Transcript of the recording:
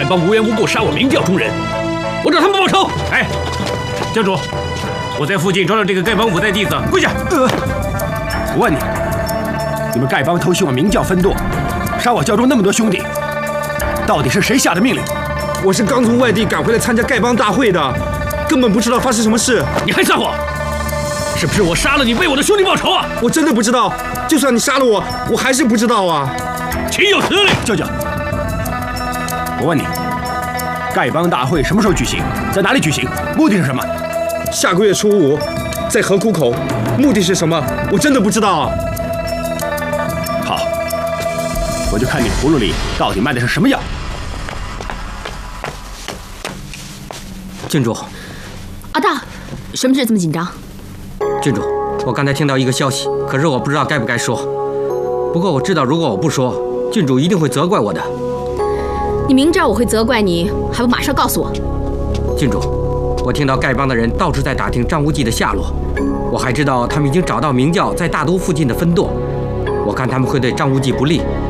帮无缘无故杀我明教中人，我找他们报仇！哎，教主，我在附近抓到这个丐帮五代弟子，跪下！ 我问你，你们丐帮偷袭我明教分舵，杀我教中那么多兄弟，到底是谁下的命令？ 我是刚从外地赶回来参加丐帮大会的，根本不知道发生什么事。 你还撒谎！是不是我杀了你，为我的兄弟报仇啊？ 我真的不知道，就算你杀了我，我还是不知道啊！ 岂有此理！ 舅舅，我问你，丐帮大会什么时候举行？在哪里举行？目的是什么？ 下个月初5，在河谷口，目的是什么？我真的不知道啊！ 好，我就看你葫芦里到底卖的是什么药。 郡主， 阿大，什么事这么紧张？ 郡主，我刚才听到一个消息，可是我不知道该不该说。不过我知道，如果我不说，郡主一定会责怪我的。 你明知道我会责怪你，还不马上告诉我？ 郡主，我听到丐帮的人到处在打听张无忌的下落，我还知道他们已经找到明教在大都附近的分舵。我看他们会对张无忌不利，